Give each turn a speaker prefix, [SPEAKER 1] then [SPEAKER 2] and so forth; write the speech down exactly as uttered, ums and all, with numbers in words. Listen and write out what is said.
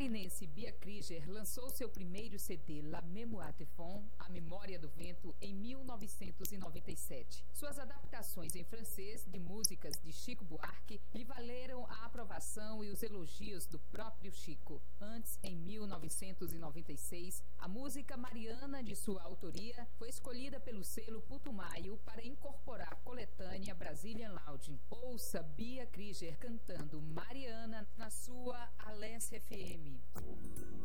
[SPEAKER 1] catarinense Bia Kriger lançou seu primeiro C D, La Mémoire de Fond, A Memória do Vento, em mil novecentos e noventa e sete. Suas adaptações em francês de músicas de Chico Buarque lhe valeram a aprovação e os elogios do próprio Chico. Antes, em mil novecentos e noventa e seis, a música Mariana, de sua autoria, foi escolhida pelo selo Putumayo para incorporar a coletânea Brazilian Lounge. Ouça Bia Kriger cantando Mariana na sua Alessia F M.